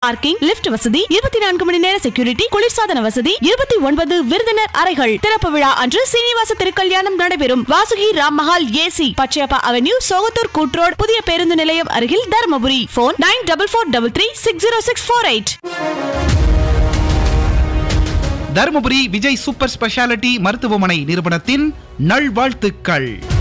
Parking, lift வசதி, 24 மணி நேர security, குளிர்சாதன வசதி, 29 விருந்தினர் அறைகள். திறப்பு விழா அன்று சீனிவாச திருக்கல்யாணம் நடைபெறும். வாசுகி ராம் மஹால் ஏசி, பச்சையப்பா அவென்யூ, சோகத்தூர் கூட்ரோடு, புதிய பேருந்து நிலையம் அருகில், Dharmapuri. Phone 9443360648. Dharmapuri Vijay super speciality மருத்துவமனை நிறுவனத்தின் நல்வாழ்த்துக்கள்.